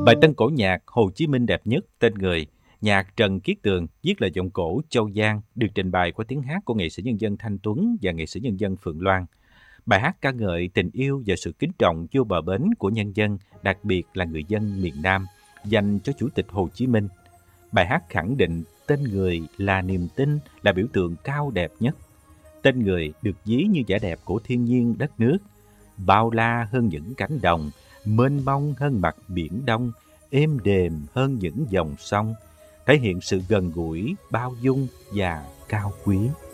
Bài tân cổ nhạc Hồ Chí Minh đẹp nhất tên người, nhạc Trần Kiết Tường viết lời giọng cổ Châu Giang được trình bày qua tiếng hát của nghệ sĩ nhân dân Thanh Tuấn và nghệ sĩ nhân dân Phượng Loan. Bài hát ca ngợi tình yêu và sự kính trọng vô bờ bến của nhân dân, đặc biệt là người dân miền Nam, dành cho Chủ tịch Hồ Chí Minh. Bài hát khẳng định tên người là niềm tin, là biểu tượng cao đẹp nhất. Tên người được ví như vẻ đẹp của thiên nhiên đất nước, bao la hơn những cánh đồng, mênh mông hơn mặt biển Đông, êm đềm hơn những dòng sông, thể hiện sự gần gũi, bao dung và cao quý.